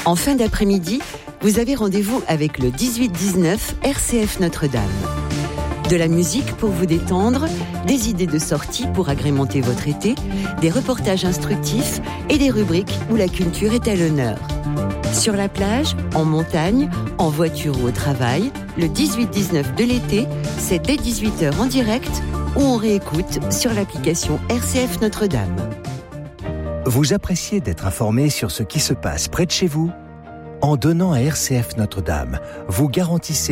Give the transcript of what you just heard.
En fin d'après-midi, vous avez rendez-vous avec le 18-19 RCF Notre-Dame. De la musique pour vous détendre, des idées de sortie pour agrémenter votre été, des reportages instructifs et des rubriques où la culture est à l'honneur. Sur la plage, en montagne, en voiture ou au travail, le 18-19 de l'été, c'est dès 18h en direct ou on réécoute sur l'application RCF Notre-Dame. Vous appréciez d'être informé sur ce qui se passe près de chez vous ? En donnant à RCF Notre-Dame, vous garantissez